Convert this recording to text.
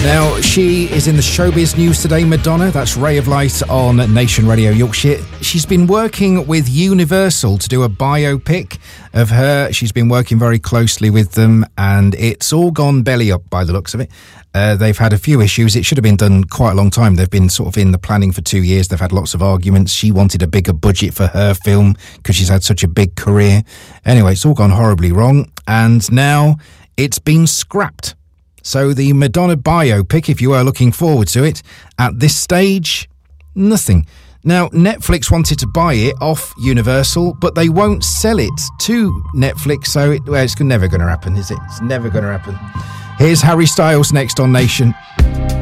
Now, she is in the showbiz news today, Madonna. That's Ray of Light on Nation Radio Yorkshire. She's been working with Universal to do a biopic of her. She's been working very closely with them, and it's all gone belly up by the looks of it. They've had a few issues. It should have been done quite a long time. They've been sort of in the planning for 2 years. They've had lots of arguments. She wanted a bigger budget for her film because she's had such a big career. Anyway, it's all gone horribly wrong, and now it's been scrapped. So the Madonna biopic, if you are looking forward to it, at this stage, nothing. Now, Netflix wanted to buy it off Universal, but they won't sell it to Netflix, so it's never going to happen, is it? It's never going to happen. Here's Harry Styles next on Nation.